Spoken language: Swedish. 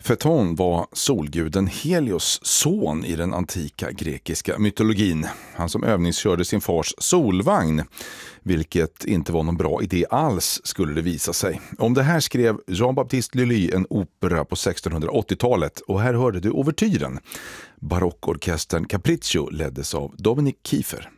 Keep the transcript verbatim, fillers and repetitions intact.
Feton var solguden Helios son i den antika grekiska mytologin. Han som övningskörde sin fars solvagn, vilket inte var någon bra idé alls skulle det visa sig. Om det här skrev Jean-Baptiste Lully en opera på sextonhundraåttiotalet och här hörde du ouvertyren. Barockorkestern Capriccio leddes av Dominic Kiefer.